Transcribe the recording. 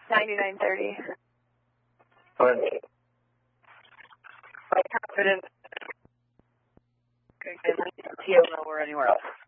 9930. My confidence. Okay, TO nowhere anywhere else.